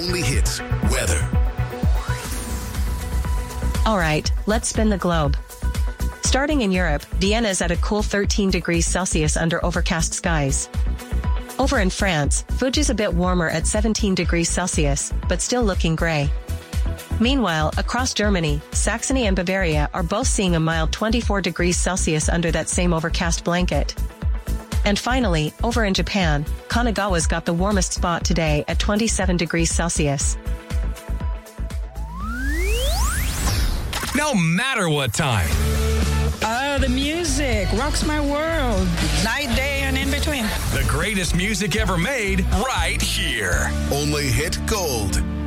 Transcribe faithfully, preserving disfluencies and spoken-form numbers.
only hits weather. All right, let's spin the globe. Starting in Europe, Vienna is at a cool thirteen degrees Celsius under overcast skies. Over in France, Fouge is a bit warmer at seventeen degrees Celsius, but still looking gray. Meanwhile, across Germany, Saxony and Bavaria are both seeing a mild twenty-four degrees Celsius under that same overcast blanket. And finally, over in Japan, Kanagawa's got the warmest spot today at twenty-seven degrees Celsius. No matter what time. Oh, the music rocks my world. Night, day, and in between. The greatest music ever made right here. Only hit gold.